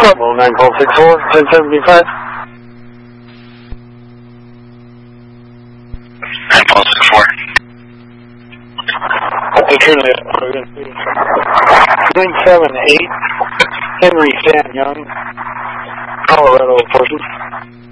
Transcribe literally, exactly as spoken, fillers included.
Well, nine twelve six four, ten seventy-five. nine twelve six four. nine seven eight, Henry Stan Young, Colorado person.